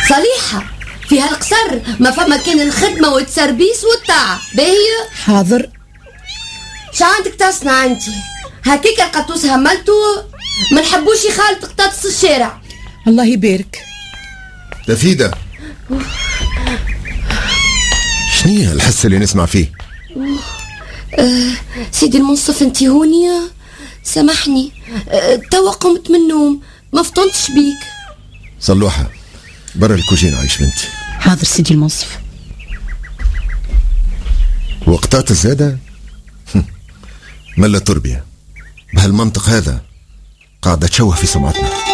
صريحة في هالقصر ما فما كان الخدمة والتسربيس والطاعة باهي. حاضر. شو عندك تصنع انت؟ هكيك القطوس هملتو ما نحبوش يخالط قطاطس الشارع. الله يبارك. تفيدة، شنية الحس اللي نسمع فيه؟ سيدي المنصف انت هوني سامحني، توا قمت من النوم ما فطنتش بيك. صلوحة برا الكوجينة عايش بنتي. حاضر سيدي المنصف. وقتات الزادة ملا تربية بهالمنطق هذا قاعدة تشوه في سمعتنا.